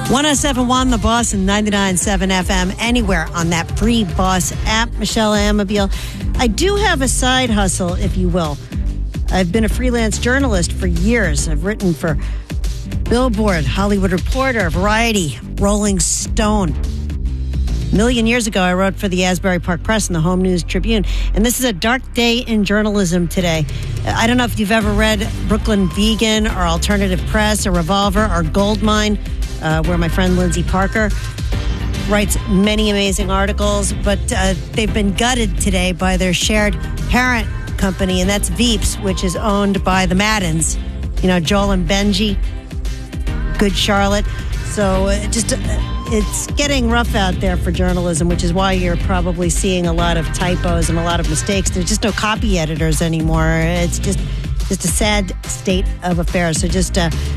107.1 The Boss and 99.7 FM, anywhere on that free Boss app. Michelle Amabile. I do have a side hustle, if you will. I've been a freelance journalist for years. I've written for Billboard, Hollywood Reporter, Variety, Rolling Stone. A million years ago, I wrote for the Asbury Park Press and the Home News Tribune. And this is a dark day in journalism today. I don't know if you've ever read Brooklyn Vegan or Alternative Press or Revolver or Goldmine, where my friend Lindsay Parker writes many amazing articles. But they've been gutted today by their shared parent company, and that's Veeps, which is owned by the Maddens. You know, Joel and Benji, Good Charlotte. So it's getting rough out there for journalism, which is why you're probably seeing a lot of typos and a lot of mistakes. There's just no copy editors anymore. It's just a sad state of affairs. So just